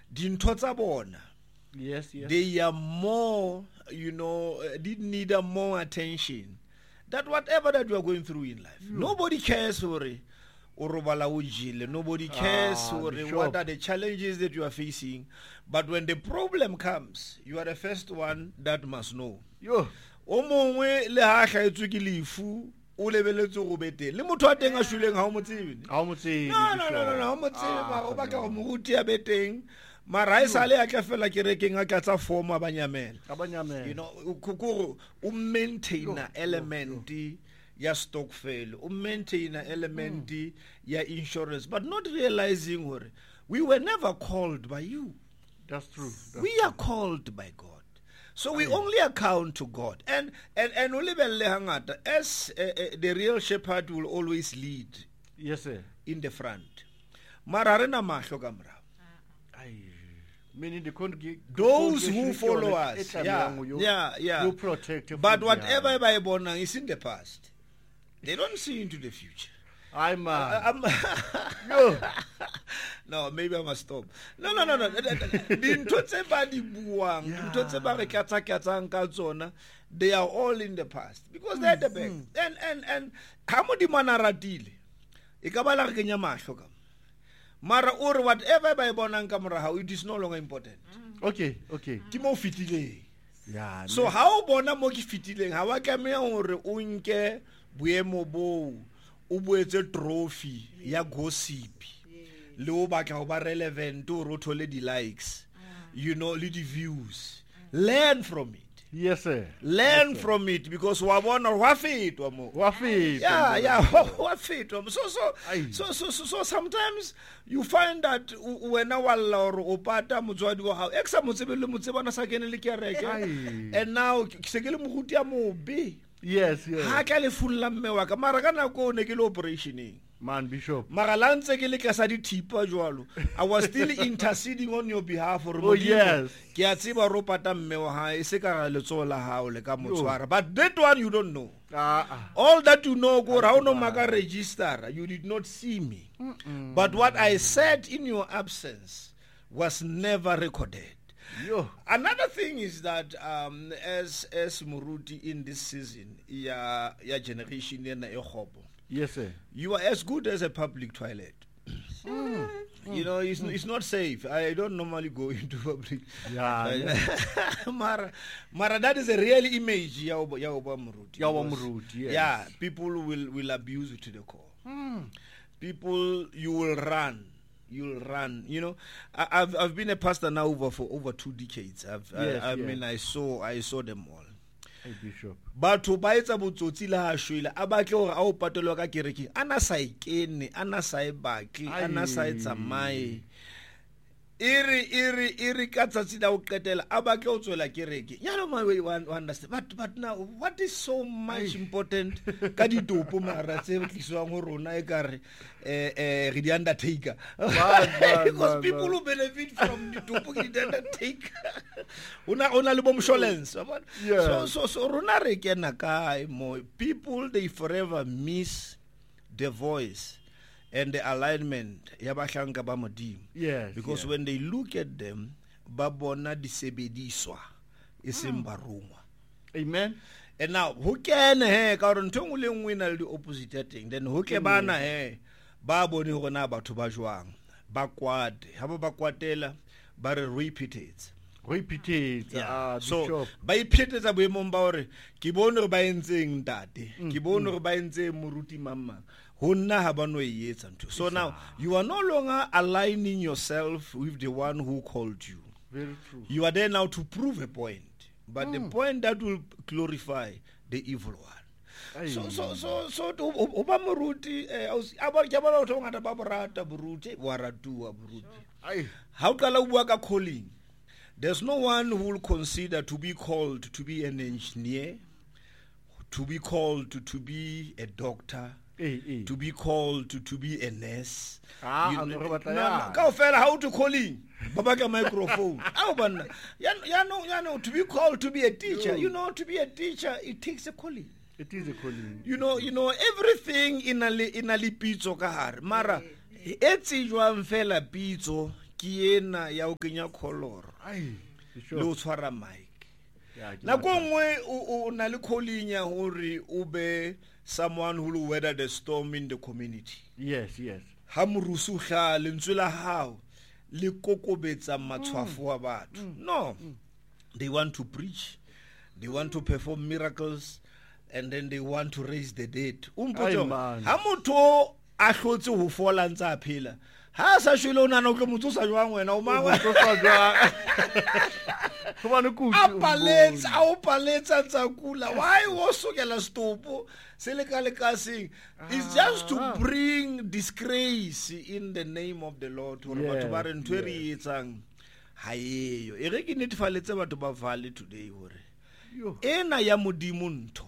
dintho tsa bona, Yes. they are more, they need a more attention. That whatever that you are going through in life, nobody cares for it. Nobody cares for what are the challenges that you are facing. But when the problem comes, you are the first one that must know. Yo. O mongwe le ha hlaetswe ke lefu o lebeletse go bete le motho a teng a shuleng ha o mo tsebe. Ha o mo tsebe. No, o mo tsebe mara o batla go mo ruti a beteng. Mara isale a tla fela kerekeng a tla tsa form a banyamela. O maintain a element ya stockfel, o maintain a element ya insurance, but not realizing we were never called by you. That's true. We are called by God. So we only account to God. And ulibelle hangata, as the real shepherd will always lead. Yes, sir. In the front. Mararena mahlo kamra. Meaning those who follow us, yeah. You protect. But whatever by bona is in the past. They don't see into the future. No, maybe I must stop. No. They are all in the past because they're the back. And how much manaratile? Ikabala kenya mahlo kam. Mara or whatever by bonanka mara, it is no longer important. Okay. Kimo fitile. Yeah. So how bona mo ki fitile? How kame hore unke buemo bo ubuetse trophy ya gossip. Le o batla go ba relevant o rothole di likes. Le di views. Learn from it. Yes, sir. Learn from it because wa bona wa fetwa mo. Wa fetwa. Yeah, wa fetwa. So sometimes you find that wena walla or o pata motswadi wa hao eksa motsebe le motsebana sa kene le kereke. And now se ke le moruti ya mobe. Yes. Ha ka le fulla mme wa ka mara kana ko ne ke le operationing. Man, Bishop. I was still interceding on your behalf for yes. But that one you don't know. All that you know, go around no maga register. You did not see me. But what I said in your absence was never recorded. Another thing is that as Muruti in this season, ya generation yes, sir. You are as good as a public toilet. It's not safe. I don't normally go into public. Yeah. Mara, that is a real image. Yes. Yeah, people will abuse you to the core. People, you will run. You'll run. I've been a pastor now for over 2 decades. I mean, I saw them all. Hey, Bishop. Batho ba etsa botsotsi la ha shwela a batle hore a o patelwa ka kereke ana sa ikene ana sa e batle ana sa e tsamaye iri ka tsatsi la o qetela a batle o tswela kereke my way one understand but now what is so much important ka ditopo mara tse tliswang ho rona e kare re di undertaker because people who benefit from ditopo ke di undertaker una le bomsholens so rona re kena kae mo people they forever miss the voice and the alignment ya bahlanka ba modimo. Yes. Because when they look at them, ba bona disebediswa eseng barungwa. Amen. And now who can ka re ntho le nngwe na le di opposite thing, then who ke bana ba bone hore na batho ba jwang ba kwate ha ba kwatela ba re repeat it. So ba iphetetsa boemong ba hore ke bone re ba entseng ntate ke bone re ba entseng moruti mama. So now you are no longer aligning yourself with the one who called you. Very true. You are there now to prove a point, but the point that will glorify the evil one. So oba moruti abara o ngata ba borata boruti wa ratua boruti. How kala bua ka calling? There's no one who will consider to be called to be an engineer, to be called to be a doctor. To be called to be a nurse. How to calling? Babaka microphone. To be called to be a teacher. To be a teacher, it takes a calling. It is a calling. Everything in a pizzo kahar. Mara, etsi jwang fela pizzo ke ena ya o kenya color Ai, le Bishop. o tshwara mic Yeah, ke nako rata. nngwe o na le calling ya hore o be someone who will weather the storm in the community Yes, yes. ha morusu hla lentswe la hao le kokobetsa matshwafo wa batho no they want to preach, they want to perform miracles, and then they want to raise the dead. Ai, man. Ha motho a hlotse ho fola ntse a phela ha sa shwele o nana o tlo motsosa jwang wena o mangwe So far, come on, good. a o paletsa tsa kula why o sokela stopo se le ka le ka seng it's just to bring disgrace in the name of the Lord hore batho ba re ntwe re etsang ha eyo e re ke netefaletse batho ba vale today hore Yo. ena ya modimo ntho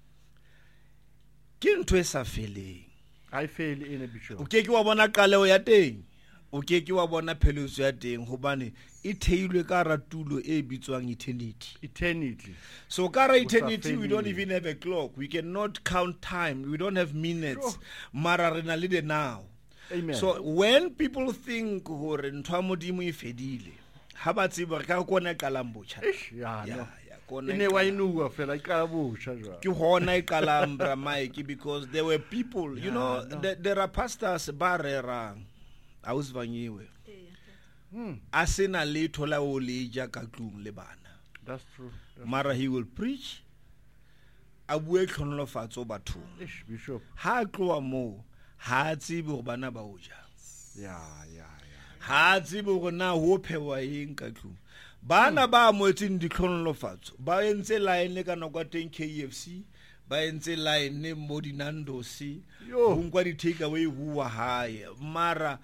ke ntho e sa feleng I fail in a Bishop. o ke wa bona qaleo ya teng o ke wa bona pheletso ya teng hobane e theilwe ka ratulo e bitswang eternity. Eternity. So ka ra eternity we failing. don't even have a clock, we cannot count time, we don't have minutes. Sure. Mara re na le the now. Amen. So when people think hore ntho ya modimo e fedile ha ba tseba ka kona qalang botjha Ish, yeah, ya no. ya kona Ine wa inuwa fela ikala busha jwa. ke hona e qalang bra Mike because there were people, you know, there are pastors ba rerang ausvanyiwe a sena letho la o le ja ka tlung le bana That's true. mara he will preach a bue tlhonolofatso bathong Ish, Bishop. ha tloa mo ha tsebe go bana ba o ja Yeah. ha tsebe go na ho phewa eng ka tlung bana ba moetseng ditlhonolofatso ba entse line ka nako teng KFC ba entse line mo dinandos Yo. ho nkwa di take away bua hae mara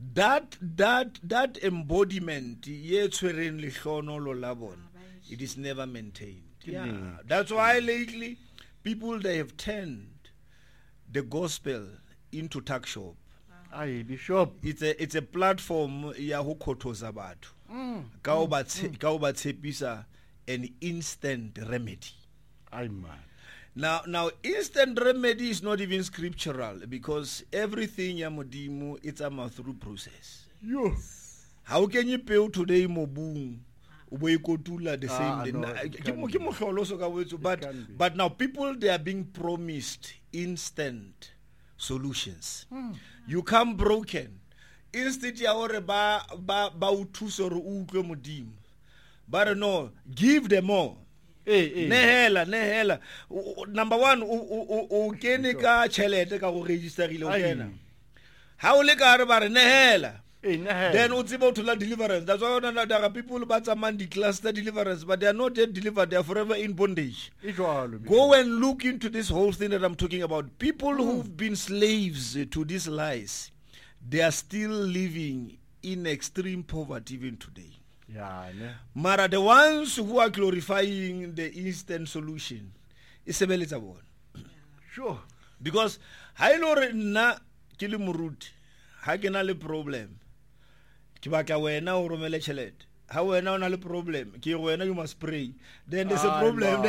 that embodiment ye tshwereng le hlonolo la bona it is never maintained. Yeah, that's why lately people they have turned the gospel into tuck shop. Ai, Bishop. It's a platform ya ho khothoza batho ka o ba tshepisa an instant remedy. Ai man. Now instant remedy is not even scriptural because everything ya modimo it's a through process. Yo. How can you pay today mobung o bo ikotula the same day? no, it Ke can mo be. hloloso ka wetso, can be. but now people they are being promised instant solutions. You come broken instead ya hore ba o thusa hore o utlwe modimo. But no, give them all. Nehela. Number one, o kene ka chelete ka go registerile o kena. Ha o le ka re ba re nehela. Then o tseba o thola deliverance. That's why there are people ba tsamang di-cluster deliverance, but they are not yet delivered. They are forever in bondage. Go and look into this whole thing that I'm talking about. People who've been slaves to these lies, they are still living in extreme poverty even today. Yeah, ne. Mara the ones who are glorifying the instant solution is sebeletsa bona. Sure. Because ha ile hore nna ke le moruti ha ke na le problem ke batla wena o romele tšhelete ha wena o na le problem ke wena you must pray then there's a problem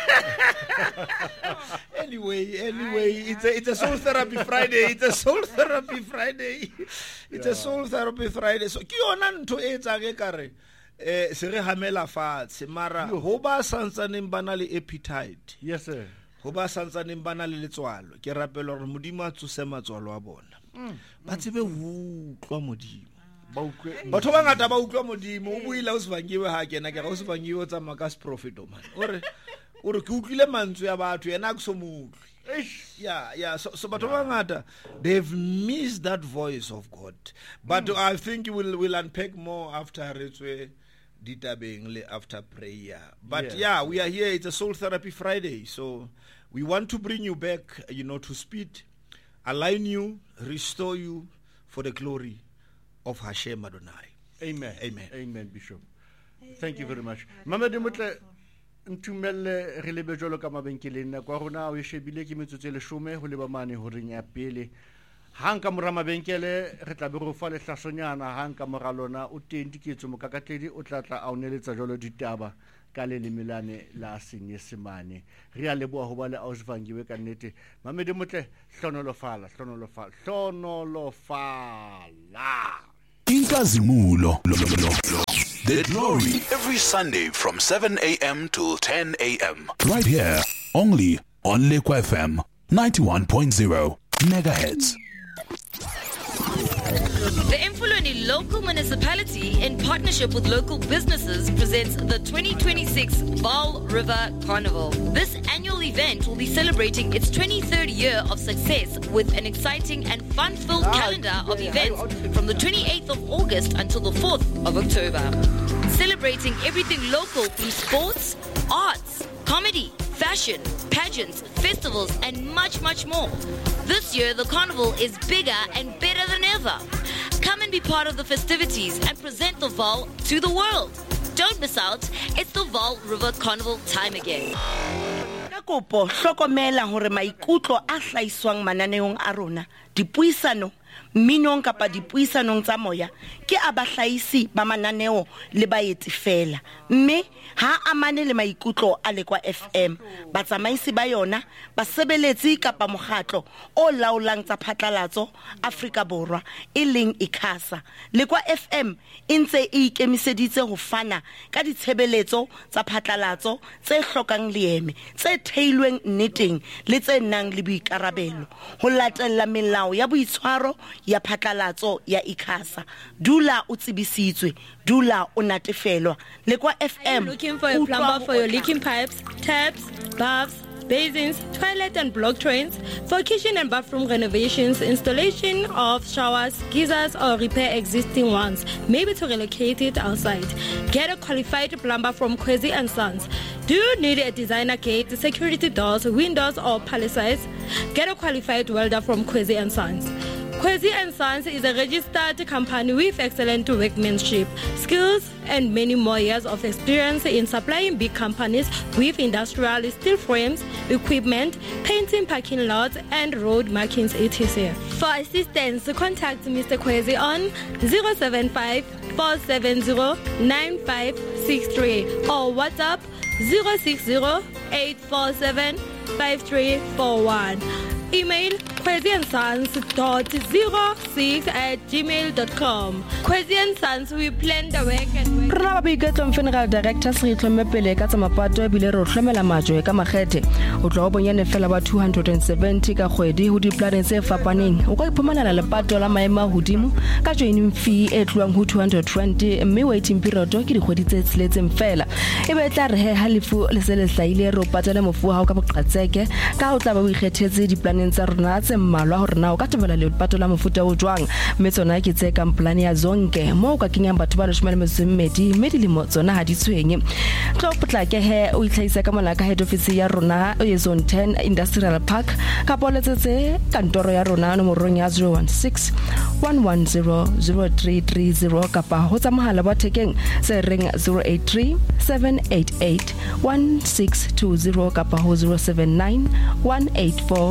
anyway it's a soul therapy Friday. It's a soul therapy Friday. It's a soul therapy Friday. So ke yona ntho e tsa ke kare se re hamela fatshe mara ho ba santsaneng bana le appetite. Yes, sir. Ho ba santsaneng bana le letswalo ke rapela hore modimo a tsose matswalo a bona ba tsebe ho utlwa modimo. Batho ba ngata ba utlwa modimo o buile o sevangiwe ha kena ke ga o sevangiwe tsa maka se prophet man ore ke utlwile mantswe ya batho yena a so mutli. Yeah. So batho ba ngata they've missed that voice of God. But I think we'll unpack more after retswe ditabeng le after prayer. But yeah, we are here. It's a Soul Therapy Friday. So we want to bring you back, to speed, align you, restore you for the glory of Hashem Adonai. Amen, Bishop. Thank you very much. Mama de Mutle ntumelle re lebe jolo ka mabenkeleng na kwa rona o shebile ke metsotso le 10 ho leba mane ho reng ya pele. Hang ka mora mabenkele re tla be re fa le hlasonyana hang ka mora lona o teng diketso mokakatledi o tlatla a oneletsa jolo ditaba ka le lemilane la Senyesemane. Re a leboa ho ba le ausvangiwe ka nnete. Mama de Mutle hlonolofala. Inkazimulo. The Glory every Sunday from 7 a.m. to 10 a.m. Right here, only on Lekwa FM 91.0 megahertz. The Emfuleni Local Municipality, in partnership with local businesses, presents the 2026 Vaal River Carnival. This annual event will be celebrating its 23rd year of success with an exciting and fun-filled calendar of events from the 28th of August until the 4th of October. Celebrating everything local through sports, arts, comedy, fashion, pageants, festivals, and much, much more. This year, the carnival is bigger and better than ever. Come and be part of the festivities and present the Vaal to the world. Don't miss out. It's the Vaal River Carnival time again. Kopo hlokomela hore maikutlo a hlaiswang mananeong a rona dipuisano minong kapa dipuisanong tsa moya ke a bahlaisi ba mananeo le baeti fela mme ha amane le maikutlo a Lekwa FM batsamaisi ba yona basebeletsi kapa mokgatlo o laolang tsa phatlalatso Afrika Borwa e leng ICASA. Lekwa FM e ntse e ikemiseditse ho fana ka ditshebeletso tsa phatlalatso tse hlokang leeme tse theilweng nneteng le tse nang le boikarabelo ho latella melao ya boitshwaro ya phatlalatso ya ICASA. Dula o tsebisitswe, dula o natefelwa. Lekwa FM. Looking for a plumber for your leaking pipes, taps, baths, basins, toilet and block drains, for kitchen and bathroom renovations, installation of showers, geysers, or repair existing ones, maybe to relocate it outside. Get a qualified plumber from Kwezi and Sons. Do you need a designer gate, security doors, windows, or palisades? Get a qualified welder from Kwezi and Sons. Kwezi and Sons is a registered company with excellent workmanship, skills, and many more years of experience in supplying big companies with industrial steel frames, equipment, painting parking lots, and road markings, etc. For assistance, contact Mr. Kwezi on 075 470 9563 or WhatsApp 060 847 5341. Email kwezyandsons.06@gmail.com. Kwezi and Sons, we plan the work and work. Rona ba iketlo Funeral Director se itlome pele ka tsa mapato e bile re hlomela majwe ka makgethe o tlo bonyane fela ba 270 ka kgwedi ho diplaneng tse fapaneng o ka iphumanela lepato la maema hodimo ka joining fee e tluang ho 220 mme waiting period ke dikgwedi tse tsiletseng fela e be tla re he halifu le se le hlaile re o patela mofu ha o ka boqatseke ka o tla ba o ikgethetse diplaneng tsa rona tse mmalwa hore na o ka tebela le lepato la mofuta o jwang mme tsona ke tse ka plan ya zonke mo o ka kenyang batho ba le shomela mesemmedi mme dilemo tsona ha di tshwenye tlo potla ke he o itlhaisa ka mona ka head office ya rona e zone 10 industrial park ka poletsetse kantoro ya rona nomorong ya 016 110 0330 kapa ho tsa mohala wa thekeng se ring 083 788 1620 kapa ho 079 184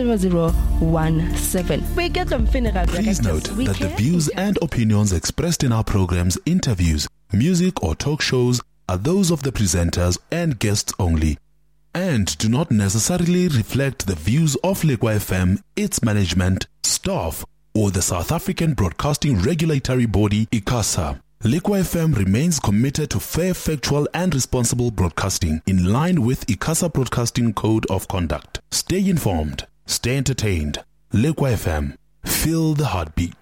0017. Please note that the views and opinions expressed in our programs, interviews, music or talk shows are those of the presenters and guests only and do not necessarily reflect the views of Lekwa FM, its management, staff or the South African Broadcasting Regulatory Body, ICASA. Lekwa FM remains committed to fair, factual and responsible broadcasting in line with ICASA Broadcasting Code of Conduct. Stay informed. Stay entertained. Lekwa FM. Feel the heartbeat.